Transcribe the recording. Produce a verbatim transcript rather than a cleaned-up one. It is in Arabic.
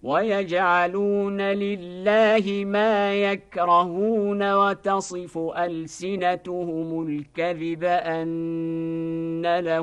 ويجعلون لله ما يكرهون وتصف ألسنتهم الكذب أن لهم